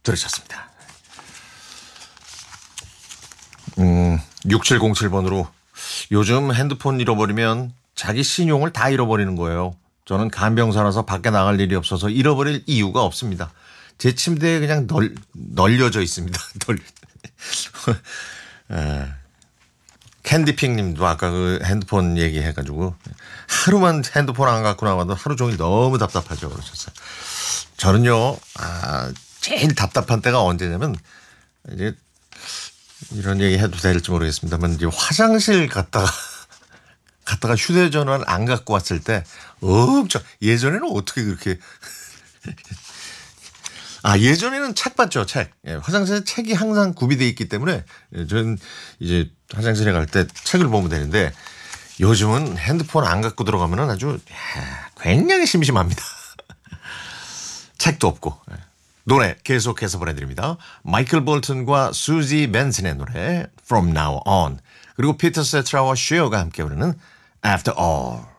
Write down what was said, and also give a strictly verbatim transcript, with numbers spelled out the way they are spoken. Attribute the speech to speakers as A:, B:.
A: 들으셨습니다. 음, 육칠공칠 번으로 요즘 핸드폰 잃어버리면 자기 신용을 다 잃어버리는 거예요. 저는 간병사라서 밖에 나갈 일이 없어서 잃어버릴 이유가 없습니다. 제 침대에 그냥 널, 널려져 있습니다. 널. 에, 캔디핑 님도 아까 그 핸드폰 얘기해가지고 하루만 핸드폰 안 갖고 나와도 하루 종일 너무 답답하죠. 그러셨어요. 저는요, 아, 제일 답답한 때가 언제냐면 이제 이런 얘기 해도 될지 모르겠습니다만 이제 화장실 갔다가 갔다가 휴대전화를 안 갖고 왔을 때 엄청 예전에는 어떻게 그렇게 아 예전에는 책 봤죠 책 예, 화장실에 책이 항상 구비되어 있기 때문에 예, 저는 이제 화장실에 갈 때 책을 보면 되는데 요즘은 핸드폰 안 갖고 들어가면은 아주 야, 굉장히 심심합니다. 책도 없고 예. 노래 계속해서 보내드립니다. 마이클 볼튼과 수지 벤슨의 노래 From Now On 그리고 피터 세트라와 쉐어가 함께 부르는 After All.